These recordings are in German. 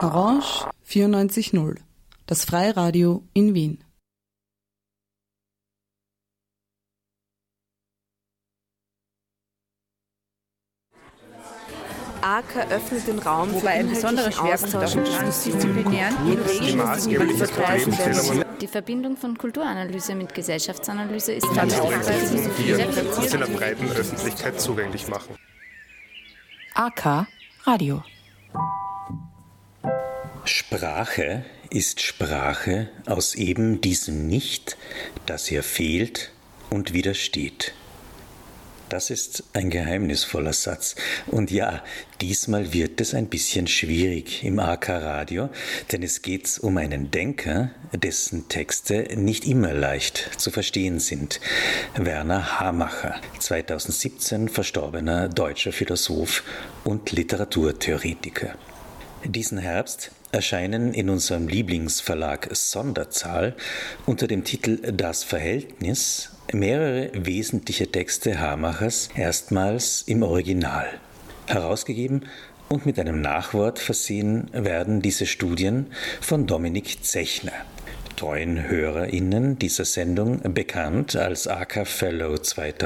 Orange 94.0, das Freiradio in Wien. AKA öffnet den Raum wobei ein besonderer Schwerpunkt auf dem transdisziplinären Die Verbindung von Kulturanalyse mit Gesellschaftsanalyse ist in der breiten Öffentlichkeit zugänglich machen. AK Radio. Sprache ist Sprache aus eben diesem Nicht, das ihr fehlt und widersteht. Das ist ein geheimnisvoller Satz. Und ja, diesmal wird es ein bisschen schwierig im AK-Radio, denn es geht um einen Denker, dessen Texte nicht immer leicht zu verstehen sind. Werner Hamacher, 2017 verstorbener deutscher Philosoph und Literaturtheoretiker. Diesen Herbst erscheinen in unserem Lieblingsverlag Sonderzahl unter dem Titel Das Verhältnis mehrere wesentliche Texte Hamachers erstmals im Original. Herausgegeben und mit einem Nachwort versehen werden diese Studien von Dominik Zechner, treuen HörerInnen dieser Sendung bekannt als AK Fellow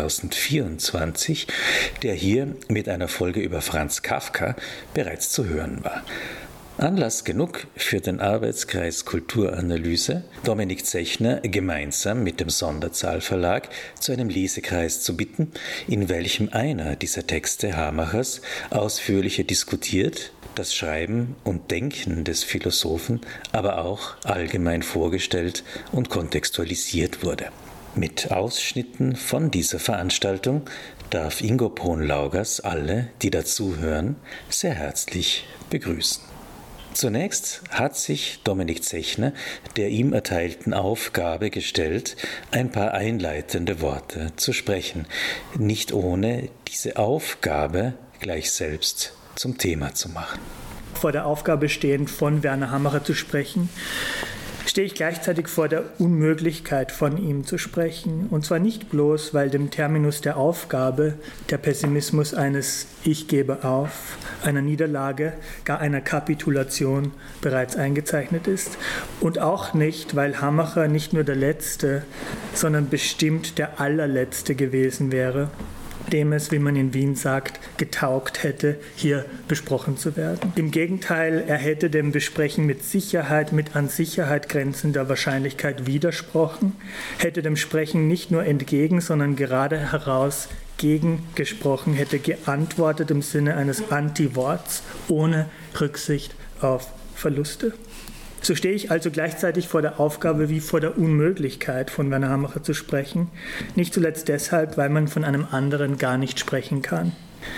2024, der hier mit einer Folge über Franz Kafka bereits zu hören war. Anlass genug für den Arbeitskreis Kulturanalyse, Dominik Zechner gemeinsam mit dem Sonderzahl Verlag zu einem Lesekreis zu bitten, in welchem einer dieser Texte Hamachers ausführlicher diskutiert, das Schreiben und Denken des Philosophen aber auch allgemein vorgestellt und kontextualisiert wurde. Mit Ausschnitten von dieser Veranstaltung darf Ingo Pohnlaugers alle, die dazuhören, sehr herzlich begrüßen. Zunächst hat sich Dominik Zechner der ihm erteilten Aufgabe gestellt, ein paar einleitende Worte zu sprechen, nicht ohne diese Aufgabe gleich selbst zum Thema zu machen. Vor der Aufgabe stehend, von Werner Hamacher zu sprechen, stehe ich gleichzeitig vor der Unmöglichkeit, von ihm zu sprechen. Und zwar nicht bloß, weil dem Terminus der Aufgabe der Pessimismus eines Ich gebe auf, einer Niederlage, gar einer Kapitulation bereits eingezeichnet ist. Und auch nicht, weil Hamacher nicht nur der Letzte, sondern bestimmt der Allerletzte gewesen wäre, dem es, wie man in Wien sagt, getaugt hätte, hier besprochen zu werden. Im Gegenteil, er hätte dem Besprechen mit Sicherheit, mit an Sicherheit grenzender Wahrscheinlichkeit widersprochen, hätte dem Sprechen nicht nur entgegen, sondern gerade heraus gegengesprochen, hätte geantwortet im Sinne eines Antiworts, ohne Rücksicht auf Verluste. So stehe ich also gleichzeitig vor der Aufgabe wie vor der Unmöglichkeit, von Werner Hamacher zu sprechen. Nicht zuletzt deshalb, weil man von einem anderen gar nicht sprechen kann.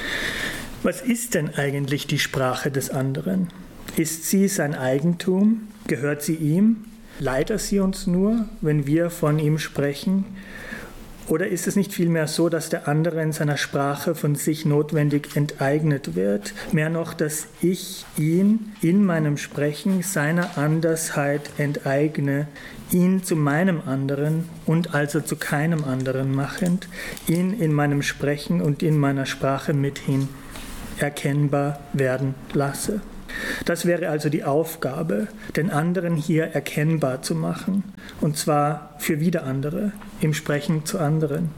Was ist denn eigentlich die Sprache des anderen? Ist sie sein Eigentum? Gehört sie ihm? Leiht er sie uns nur, wenn wir von ihm sprechen? Oder ist es nicht vielmehr so, dass der andere in seiner Sprache von sich notwendig enteignet wird? Mehr noch, dass ich ihn in meinem Sprechen seiner Andersheit enteigne, ihn zu meinem anderen und also zu keinem anderen machend, ihn in meinem Sprechen und in meiner Sprache mithin erkennbar werden lasse. Das wäre also die Aufgabe, den anderen hier erkennbar zu machen, und zwar für wieder andere, im Sprechen zu anderen.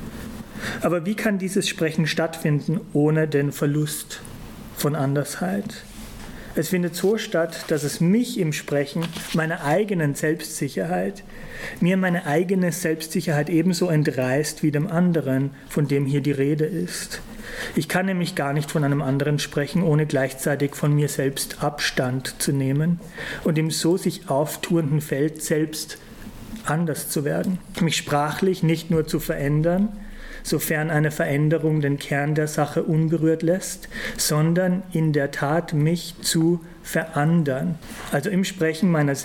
Aber wie kann dieses Sprechen stattfinden ohne den Verlust von Andersheit? Es findet so statt, dass es mich im Sprechen, meiner eigenen Selbstsicherheit, mir meine eigene Selbstsicherheit ebenso entreißt wie dem anderen, von dem hier die Rede ist. Ich kann nämlich gar nicht von einem anderen sprechen, ohne gleichzeitig von mir selbst Abstand zu nehmen und im so sich auftuenden Feld selbst anders zu werden. Mich sprachlich nicht nur zu verändern, sofern eine Veränderung den Kern der Sache unberührt lässt, sondern in der Tat mich zu verandern, also im Sprechen meines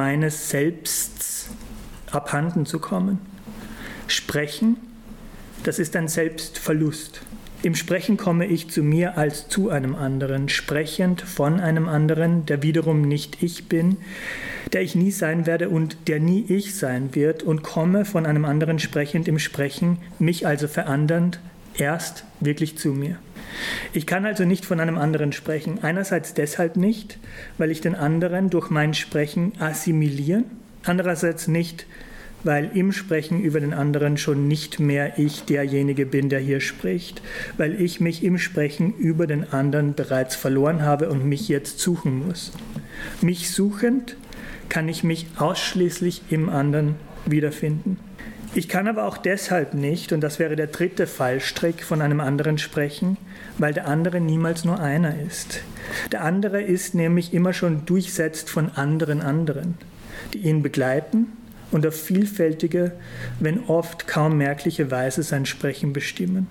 Selbsts abhanden zu kommen. Sprechen, das ist ein Selbstverlust. Im Sprechen komme ich zu mir als zu einem anderen, sprechend von einem anderen, der wiederum nicht ich bin, der ich nie sein werde und der nie ich sein wird, und komme von einem anderen sprechend im Sprechen, mich also verändernd, erst wirklich zu mir. Ich kann also nicht von einem anderen sprechen. Einerseits deshalb nicht, weil ich den anderen durch mein Sprechen assimiliere. Andererseits nicht, weil im Sprechen über den anderen schon nicht mehr ich derjenige bin, der hier spricht, weil ich mich im Sprechen über den anderen bereits verloren habe und mich jetzt suchen muss. Mich suchend kann ich mich ausschließlich im anderen wiederfinden. Ich kann aber auch deshalb nicht, und das wäre der dritte Fallstrick, von einem anderen sprechen, weil der andere niemals nur einer ist. Der andere ist nämlich immer schon durchsetzt von anderen, die ihn begleiten und auf vielfältige, wenn oft kaum merkliche Weise sein Sprechen bestimmen.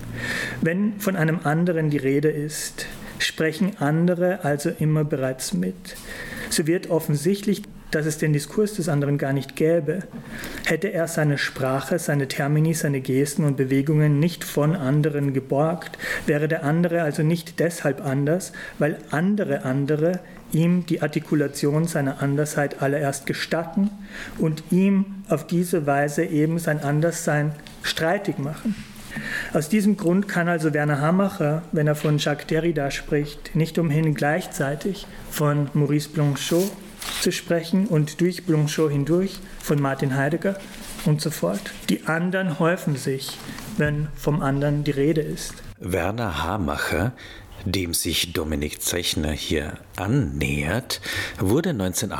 Wenn von einem anderen die Rede ist, sprechen andere also immer bereits mit. So wird offensichtlich, dass es den Diskurs des anderen gar nicht gäbe, hätte er seine Sprache, seine Termini, seine Gesten und Bewegungen nicht von anderen geborgt, wäre der andere also nicht deshalb anders, weil andere ihm die Artikulation seiner Andersheit allererst gestatten und ihm auf diese Weise eben sein Anderssein streitig machen. Aus diesem Grund kann also Werner Hamacher, wenn er von Jacques Derrida spricht, nicht umhin gleichzeitig von Maurice Blanchot zu sprechen und durch Blanchot hindurch von Martin Heidegger und so fort. Die anderen häufen sich, wenn vom anderen die Rede ist. Werner Hamacher, dem sich Dominik Zechner hier annähert, wurde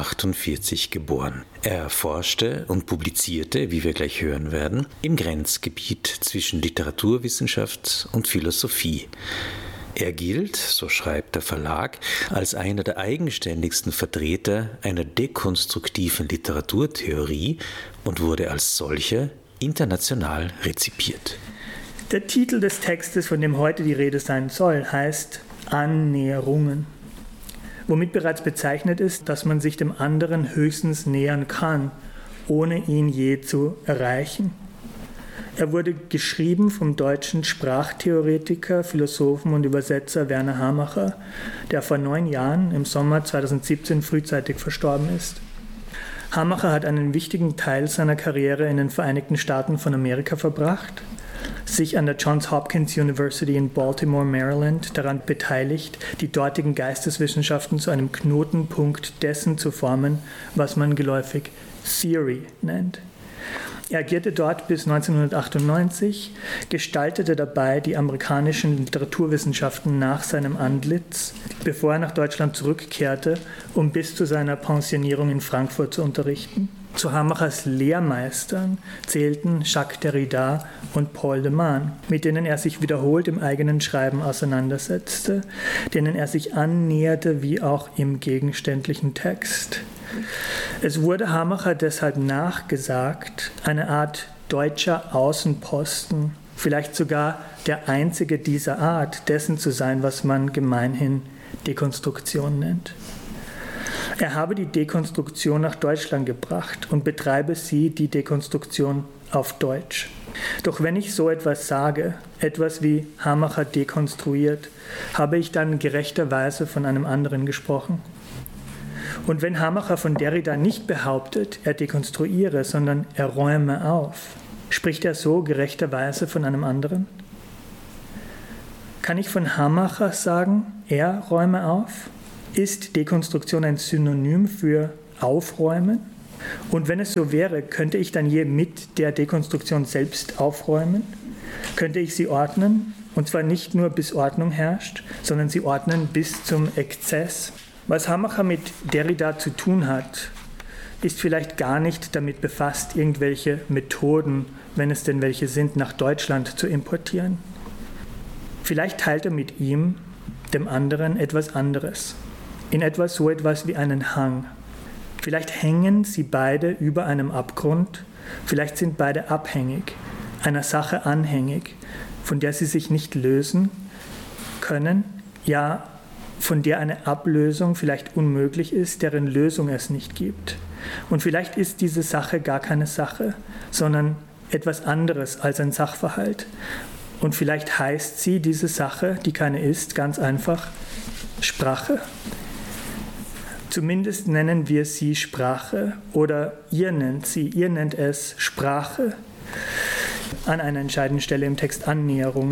1948 geboren. Er forschte und publizierte, wie wir gleich hören werden, im Grenzgebiet zwischen Literaturwissenschaft und Philosophie. Er gilt, so schreibt der Verlag, als einer der eigenständigsten Vertreter einer dekonstruktiven Literaturtheorie und wurde als solcher international rezipiert. Der Titel des Textes, von dem heute die Rede sein soll, heißt Annäherungen, womit bereits bezeichnet ist, dass man sich dem anderen höchstens nähern kann, ohne ihn je zu erreichen. Er wurde geschrieben vom deutschen Sprachtheoretiker, Philosophen und Übersetzer Werner Hamacher, der vor 9 Jahren im Sommer 2017 frühzeitig verstorben ist. Hamacher hat einen wichtigen Teil seiner Karriere in den Vereinigten Staaten von Amerika verbracht, sich an der Johns Hopkins University in Baltimore, Maryland, daran beteiligt, die dortigen Geisteswissenschaften zu einem Knotenpunkt dessen zu formen, was man geläufig Theory nennt. Er agierte dort bis 1998, gestaltete dabei die amerikanischen Literaturwissenschaften nach seinem Antlitz, bevor er nach Deutschland zurückkehrte, um bis zu seiner Pensionierung in Frankfurt zu unterrichten. Zu Hamachers Lehrmeistern zählten Jacques Derrida und Paul de Man, mit denen er sich wiederholt im eigenen Schreiben auseinandersetzte, denen er sich annäherte wie auch im gegenständlichen Text. Es wurde Hamacher deshalb nachgesagt, eine Art deutscher Außenposten, vielleicht sogar der einzige dieser Art, dessen zu sein, was man gemeinhin Dekonstruktion nennt. Er habe die Dekonstruktion nach Deutschland gebracht und betreibe sie, die Dekonstruktion, auf Deutsch. Doch wenn ich so etwas sage, etwas wie Hamacher dekonstruiert, habe ich dann gerechterweise von einem anderen gesprochen. Und wenn Hamacher von Derrida nicht behauptet, er dekonstruiere, sondern er räume auf, spricht er so gerechterweise von einem anderen? Kann ich von Hamacher sagen, er räume auf? Ist Dekonstruktion ein Synonym für Aufräumen? Und wenn es so wäre, könnte ich dann je mit der Dekonstruktion selbst aufräumen? Könnte ich sie ordnen? Und zwar nicht nur bis Ordnung herrscht, sondern sie ordnen bis zum Exzess? Was Hamacher mit Derrida zu tun hat, ist vielleicht gar nicht damit befasst, irgendwelche Methoden, wenn es denn welche sind, nach Deutschland zu importieren. Vielleicht teilt er mit ihm, dem anderen, etwas anderes. In etwas so etwas wie einen Hang. Vielleicht hängen sie beide über einem Abgrund, vielleicht sind beide abhängig, einer Sache anhängig, von der sie sich nicht lösen können, ja, von der eine Ablösung vielleicht unmöglich ist, deren Lösung es nicht gibt. Und vielleicht ist diese Sache gar keine Sache, sondern etwas anderes als ein Sachverhalt. Und vielleicht heißt sie, diese Sache, die keine ist, ganz einfach Sprache. Zumindest nennen wir sie Sprache oder ihr nennt es Sprache. An einer entscheidenden Stelle im Text Annäherungen.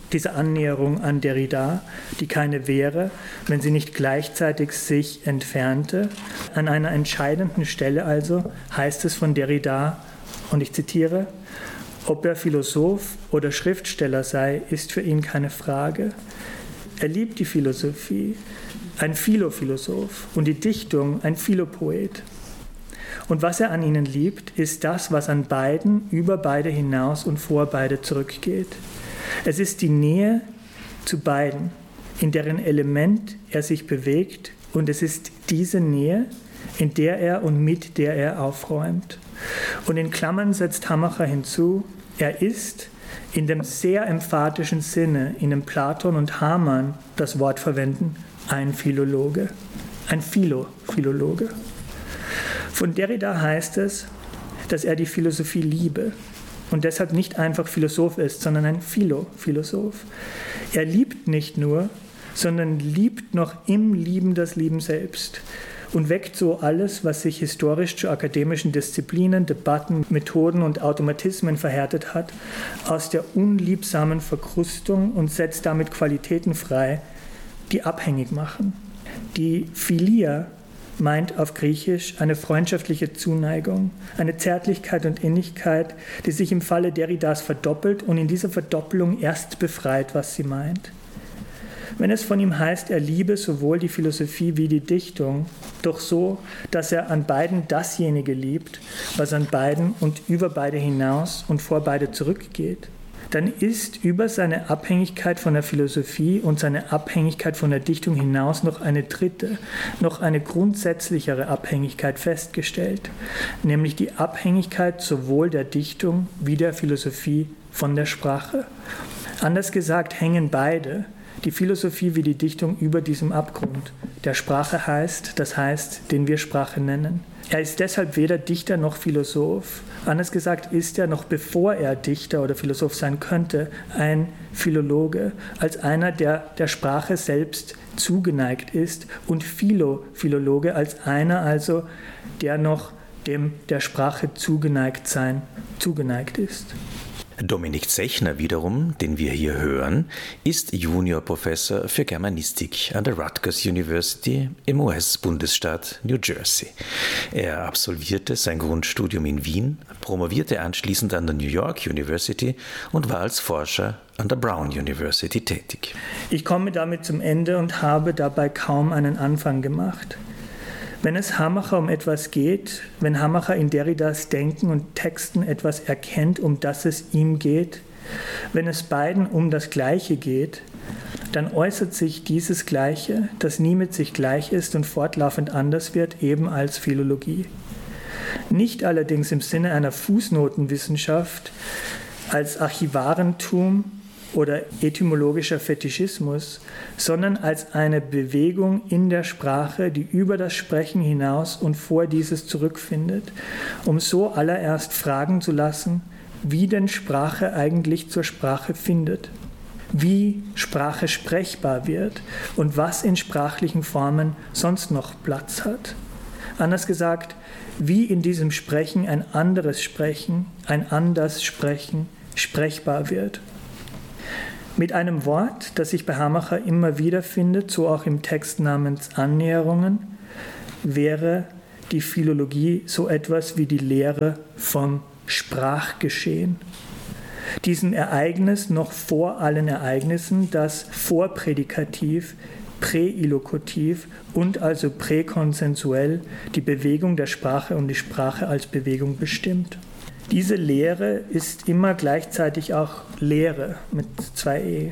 diese Annäherung an Derrida, die keine wäre, wenn sie nicht gleichzeitig sich entfernte. An einer entscheidenden Stelle also heißt es von Derrida, und ich zitiere, ob er Philosoph oder Schriftsteller sei, ist für ihn keine Frage. Er liebt die Philosophie, ein Philophilosoph, und die Dichtung, ein Philopoet. Und was er an ihnen liebt, ist das, was an beiden, über beide hinaus und vor beide zurückgeht. Es ist die Nähe zu beiden, in deren Element er sich bewegt, und es ist diese Nähe, in der er und mit der er aufräumt. Und in Klammern setzt Hamacher hinzu, er ist in dem sehr emphatischen Sinne, in dem Platon und Hamann das Wort verwenden, ein Philologe, ein Philologe. Von Derrida heißt es, dass er die Philosophie liebe und deshalb nicht einfach Philosoph ist, sondern ein Philosoph. Er liebt nicht nur, sondern liebt noch im Lieben das Lieben selbst und weckt so alles, was sich historisch zu akademischen Disziplinen, Debatten, Methoden und Automatismen verhärtet hat, aus der unliebsamen Verkrustung und setzt damit Qualitäten frei, die abhängig machen. Die Philia meint auf Griechisch eine freundschaftliche Zuneigung, eine Zärtlichkeit und Innigkeit, die sich im Falle Derridas verdoppelt und in dieser Verdoppelung erst befreit, was sie meint. Wenn es von ihm heißt, er liebe sowohl die Philosophie wie die Dichtung, doch so, dass er an beiden dasjenige liebt, was an beiden und über beide hinaus und vor beide zurückgeht, dann ist über seine Abhängigkeit von der Philosophie und seine Abhängigkeit von der Dichtung hinaus noch eine dritte, noch eine grundsätzlichere Abhängigkeit festgestellt, nämlich die Abhängigkeit sowohl der Dichtung wie der Philosophie von der Sprache. Anders gesagt hängen beide, die Philosophie wie die Dichtung, über diesem Abgrund, der Sprache heißt, das heißt, den wir Sprache nennen. Er ist deshalb weder Dichter noch Philosoph. Anders gesagt ist er, noch bevor er Dichter oder Philosoph sein könnte, ein Philologe, als einer, der der Sprache selbst zugeneigt ist, und Philologe als einer also, der noch dem der Sprache zugeneigt ist. Dominik Zechner wiederum, den wir hier hören, ist Juniorprofessor für Germanistik an der Rutgers University im US-Bundesstaat New Jersey. Er absolvierte sein Grundstudium in Wien, promovierte anschließend an der New York University und war als Forscher an der Brown University tätig. Ich komme damit zum Ende und habe dabei kaum einen Anfang gemacht. Wenn es Hamacher um etwas geht, wenn Hamacher in Derridas Denken und Texten etwas erkennt, um das es ihm geht, wenn es beiden um das Gleiche geht, dann äußert sich dieses Gleiche, das nie mit sich gleich ist und fortlaufend anders wird, eben als Philologie. Nicht allerdings im Sinne einer Fußnotenwissenschaft, als Archivarentum oder etymologischer Fetischismus, sondern als eine Bewegung in der Sprache, die über das Sprechen hinaus und vor dieses zurückfindet, um so allererst fragen zu lassen, wie denn Sprache eigentlich zur Sprache findet, wie Sprache sprechbar wird und was in sprachlichen Formen sonst noch Platz hat. Anders gesagt, wie in diesem Sprechen ein anderes Sprechen, ein anders Sprechen sprechbar wird. Mit einem Wort, das sich bei Hamacher immer wieder findet, so auch im Text namens Annäherungen, wäre die Philologie so etwas wie die Lehre vom Sprachgeschehen. Diesem Ereignis noch vor allen Ereignissen, das vorprädikativ, präillokutiv und also präkonsensuell die Bewegung der Sprache und die Sprache als Bewegung bestimmt. Diese Lehre ist immer gleichzeitig auch Lehre mit 2e,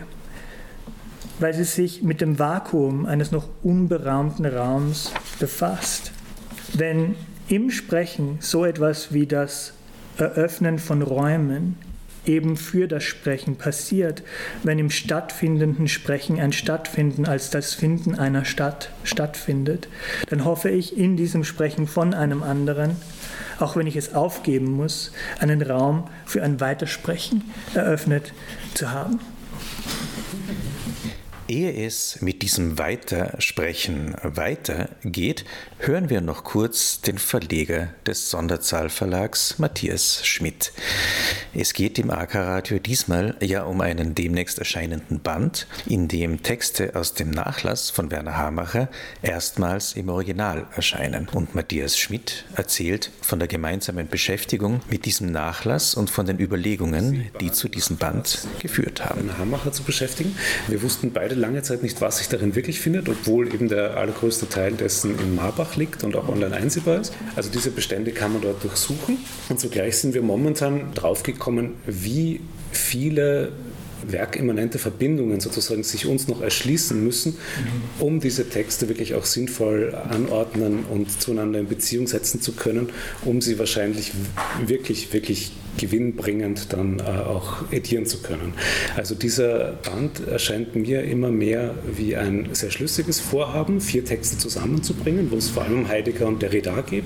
weil sie sich mit dem Vakuum eines noch unberaumten Raums befasst. Wenn im Sprechen so etwas wie das Eröffnen von Räumen eben für das Sprechen passiert, wenn im stattfindenden Sprechen ein Stattfinden als das Finden einer Stadt stattfindet, dann hoffe ich in diesem Sprechen von einem anderen, auch wenn ich es aufgeben muss, einen Raum für ein Weitersprechen eröffnet zu haben. Ehe es mit diesem Weitersprechen weitergeht, hören wir noch kurz den Verleger des Sonderzahlverlags, Matthias Schmidt. Es geht im AK-Radio diesmal ja um einen demnächst erscheinenden Band, in dem Texte aus dem Nachlass von Werner Hamacher erstmals im Original erscheinen. Und Matthias Schmidt erzählt von der gemeinsamen Beschäftigung mit diesem Nachlass und von den Überlegungen, die zu diesem Band geführt haben. Werner Hamacher zu beschäftigen. Wir wussten beide lange Zeit nicht, was sich darin wirklich findet, obwohl eben der allergrößte Teil dessen in Marbach liegt und auch online einsehbar ist. Also diese Bestände kann man dort durchsuchen. Und zugleich sind wir momentan draufgekommen, wie viele werkimmanente Verbindungen sozusagen sich uns noch erschließen müssen, um diese Texte wirklich auch sinnvoll anordnen und zueinander in Beziehung setzen zu können, um sie wahrscheinlich wirklich gewinnbringend dann auch edieren zu können. Also dieser Band erscheint mir immer mehr wie ein sehr schlüssiges Vorhaben, 4 Texte zusammenzubringen, wo es vor allem um Heidegger und Derrida geht.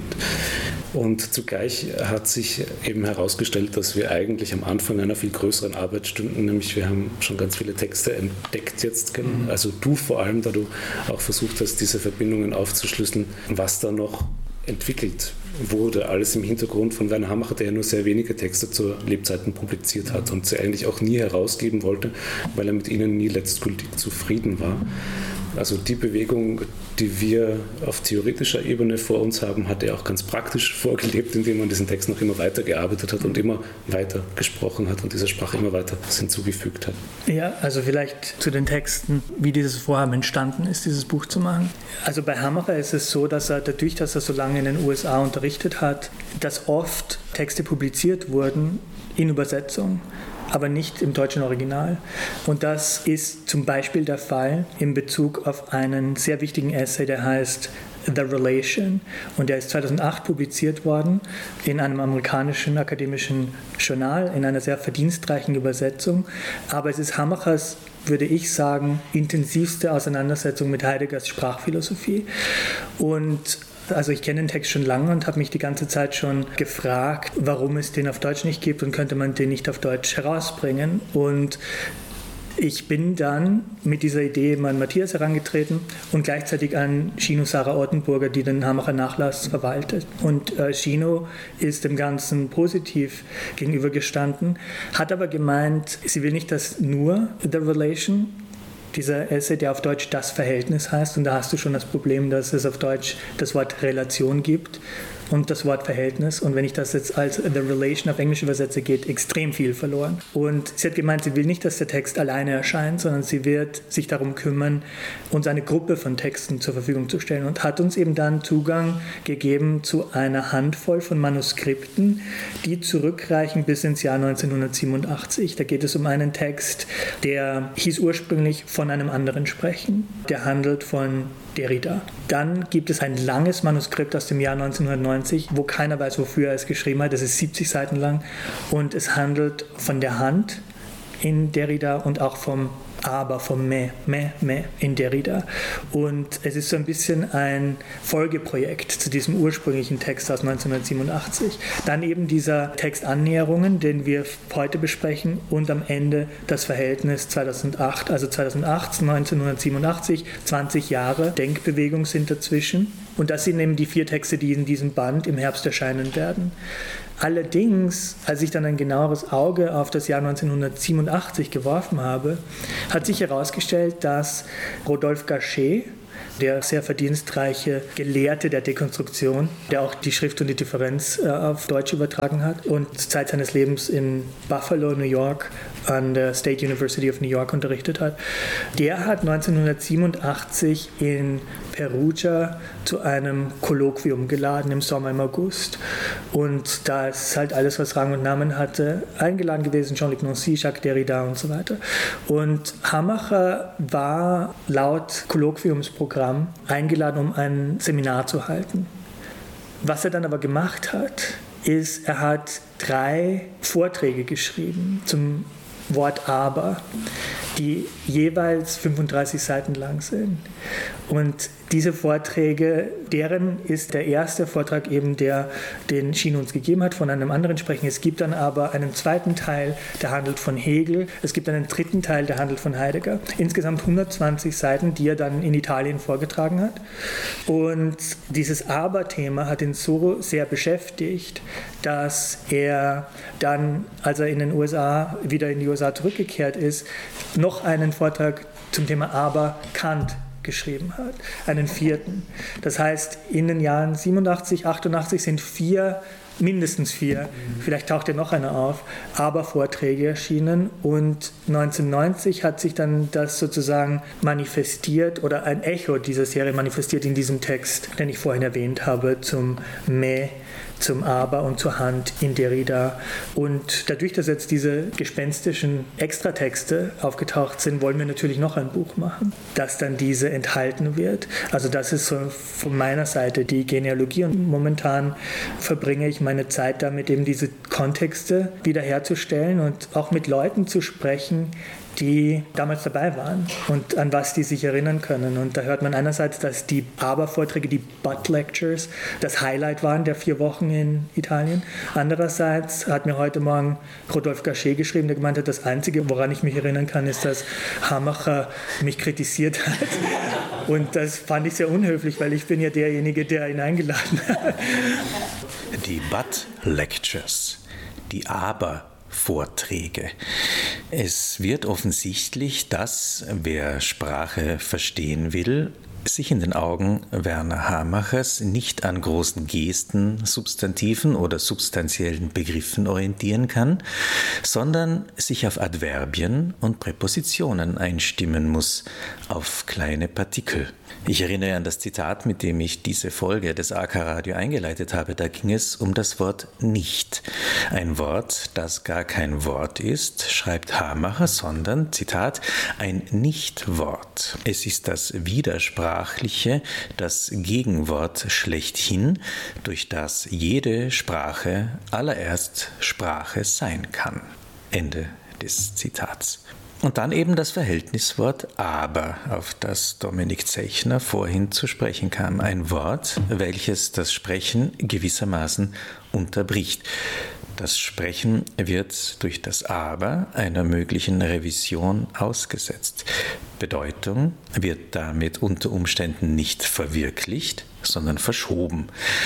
Und zugleich hat sich eben herausgestellt, dass wir eigentlich am Anfang einer viel größeren Arbeit stünden, nämlich wir haben schon ganz viele Texte entdeckt jetzt, also du vor allem, da du auch versucht hast, diese Verbindungen aufzuschlüsseln, was da noch entwickelt wurde, alles im Hintergrund von Werner Hamacher, der ja nur sehr wenige Texte zu Lebzeiten publiziert hat und sie eigentlich auch nie herausgeben wollte, weil er mit ihnen nie letztgültig zufrieden war. Also die Bewegung, die wir auf theoretischer Ebene vor uns haben, hat er auch ganz praktisch vorgelebt, indem man diesen Text noch immer weiter gearbeitet hat und immer weiter gesprochen hat und dieser Sprache immer weiter hinzugefügt hat. Ja, also vielleicht zu den Texten, wie dieses Vorhaben entstanden ist, dieses Buch zu machen. Also bei Hamacher ist es so, dass er dadurch, dass er so lange in den USA unterrichtet hat, dass oft Texte publiziert wurden in Übersetzung, aber nicht im deutschen Original. Und das ist zum Beispiel der Fall in Bezug auf einen sehr wichtigen Essay, der heißt The Relation. Und der ist 2008 publiziert worden in einem amerikanischen akademischen Journal, in einer sehr verdienstreichen Übersetzung. Aber es ist Hamachers, würde ich sagen, intensivste Auseinandersetzung mit Heideggers Sprachphilosophie. Und also ich kenne den Text schon lange und habe mich die ganze Zeit schon gefragt, warum es den auf Deutsch nicht gibt und könnte man den nicht auf Deutsch herausbringen. Und ich bin dann mit dieser Idee an Matthias herangetreten und gleichzeitig an Shino Sarah Ortenburger, die den Hamacher Nachlass verwaltet. Und Shino ist dem Ganzen positiv gegenübergestanden, hat aber gemeint, sie will nicht, dass nur The Relation, dieser Essay, der auf Deutsch das Verhältnis heißt, und da hast du schon das Problem, dass es auf Deutsch das Wort Relation gibt und das Wort Verhältnis. Und wenn ich das jetzt als The Relation auf Englisch übersetze, geht extrem viel verloren. Und sie hat gemeint, sie will nicht, dass der Text alleine erscheint, sondern sie wird sich darum kümmern, uns eine Gruppe von Texten zur Verfügung zu stellen und hat uns eben dann Zugang gegeben zu einer Handvoll von Manuskripten, die zurückreichen bis ins Jahr 1987. Da geht es um einen Text, der hieß ursprünglich Von einem anderen sprechen. Der handelt von Derrida. Dann gibt es ein langes Manuskript aus dem Jahr 1990, wo keiner weiß, wofür er es geschrieben hat. Das ist 70 Seiten lang und es handelt von der Hand in Derrida und auch vom Mais in Derrida. Und es ist so ein bisschen ein Folgeprojekt zu diesem ursprünglichen Text aus 1987. Dann eben dieser Text Annäherungen, den wir heute besprechen, und am Ende das Verhältnis 2008, also 2008, 1987, 20 Jahre Denkbewegung sind dazwischen. Und das sind eben die 4 Texte, die in diesem Band im Herbst erscheinen werden. Allerdings, als ich dann ein genaueres Auge auf das Jahr 1987 geworfen habe, hat sich herausgestellt, dass Rodolphe Gachet, der sehr verdienstreiche Gelehrte der Dekonstruktion, der auch die Schrift und die Differenz auf Deutsch übertragen hat und Zeit seines Lebens in Buffalo, New York, an der State University of New York unterrichtet hat, der hat 1987 in Perugia zu einem Kolloquium geladen im Sommer, im August. Und da ist halt alles, was Rang und Namen hatte, eingeladen gewesen, Jean-Luc Nancy, Jacques Derrida und so weiter. Und Hamacher war laut Kolloquiumsprogramm eingeladen, um ein Seminar zu halten. Was er dann aber gemacht hat, ist, er hat 3 Vorträge geschrieben zum Wort Aber. die jeweils 35 Seiten lang sind. Und diese Vorträge, deren ist der erste Vortrag eben der, den Schiene uns gegeben hat, von einem anderen sprechen. Es gibt dann aber einen zweiten Teil, der handelt von Hegel. Es gibt einen dritten Teil, der handelt von Heidegger. Insgesamt 120 Seiten, die er dann in Italien vorgetragen hat. Und dieses Aber-Thema hat ihn so sehr beschäftigt, dass er dann, als er wieder in die USA zurückgekehrt ist, noch einen Vortrag zum Thema Aber Kant geschrieben hat, einen vierten. Das heißt, in den Jahren 87, 88 sind mindestens vier, vielleicht taucht ja noch einer auf, Aber-Vorträge erschienen und 1990 hat sich dann das sozusagen manifestiert oder ein Echo dieser Serie manifestiert in diesem Text, den ich vorhin erwähnt habe, zum Mais, zum Aber und zur Hand in Derrida. Und dadurch, dass jetzt diese gespenstischen Extratexte aufgetaucht sind, wollen wir natürlich noch ein Buch machen, das dann diese enthalten wird. Also das ist so von meiner Seite die Genealogie und momentan verbringe ich meine Zeit damit, eben diese Kontexte wiederherzustellen und auch mit Leuten zu sprechen, die damals dabei waren und an was die sich erinnern können. Und da hört man einerseits, dass die Aber-Vorträge, die Butt Lectures, das Highlight waren der 4 Wochen in Italien. Andererseits hat mir heute Morgen Rodolphe Gachet geschrieben, der gemeint hat, das Einzige, woran ich mich erinnern kann, ist, dass Hamacher mich kritisiert hat. Und das fand ich sehr unhöflich, weil ich bin ja derjenige, der ihn eingeladen hat. Die Butt Lectures, die Aber-Vorträge. Es wird offensichtlich, dass wer Sprache verstehen will, sich in den Augen Werner Hamachers nicht an großen Gesten, Substantiven oder substanziellen Begriffen orientieren kann, sondern sich auf Adverbien und Präpositionen einstimmen muss, auf kleine Partikel. Ich erinnere an das Zitat, mit dem ich diese Folge des AK-Radio eingeleitet habe. Da ging es um das Wort nicht. Ein Wort, das gar kein Wort ist, schreibt Hamacher, sondern, Zitat, ein Nichtwort. Es ist das Widersprachliche, das Gegenwort schlechthin, durch das jede Sprache allererst Sprache sein kann. Ende des Zitats. Und dann eben das Verhältniswort aber, auf das Dominik Zechner vorhin zu sprechen kam. Ein Wort, welches das Sprechen gewissermaßen unterbricht. Das Sprechen wird durch das Aber einer möglichen Revision ausgesetzt. Bedeutung wird damit unter Umständen nicht verwirklicht, sondern verschoben.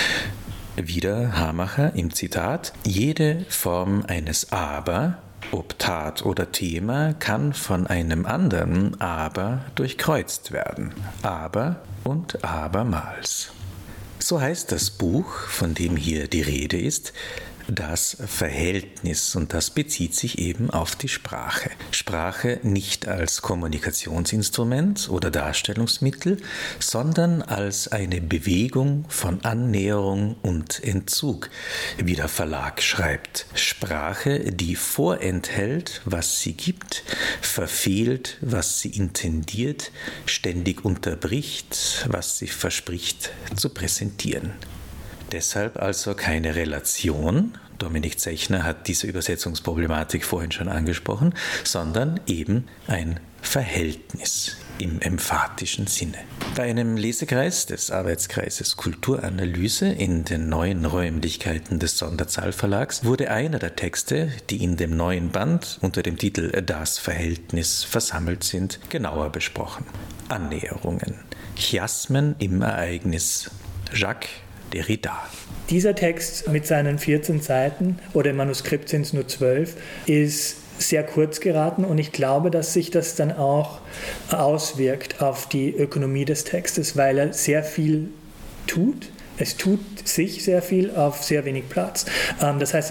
Wieder Hamacher im Zitat: Jede Form eines Aber, ob Tat oder Thema, kann von einem anderen Aber durchkreuzt werden. Aber und abermals. So heißt das Buch, von dem hier die Rede ist, das Verhältnis, und das bezieht sich eben auf die Sprache. Sprache nicht als Kommunikationsinstrument oder Darstellungsmittel, sondern als eine Bewegung von Annäherung und Entzug, wie der Verlag schreibt. Sprache, die vorenthält, was sie gibt, verfehlt, was sie intendiert, ständig unterbricht, was sie verspricht zu präsentieren. Deshalb also keine Relation, Dominik Zechner hat diese Übersetzungsproblematik vorhin schon angesprochen, sondern eben ein Verhältnis im emphatischen Sinne. Bei einem Lesekreis des Arbeitskreises Kulturanalyse in den neuen Räumlichkeiten des Sonderzahl-Verlags wurde einer der Texte, die in dem neuen Band unter dem Titel Das Verhältnis versammelt sind, genauer besprochen. Annäherungen, Chiasmen im Ereignis, Jacques Derrida. Dieser Text mit seinen 14 Seiten, oder im Manuskript sind es nur 12, ist sehr kurz geraten und ich glaube, dass sich das dann auch auswirkt auf die Ökonomie des Textes, weil er sehr viel tut. Es tut sich sehr viel auf sehr wenig Platz. Das heißt,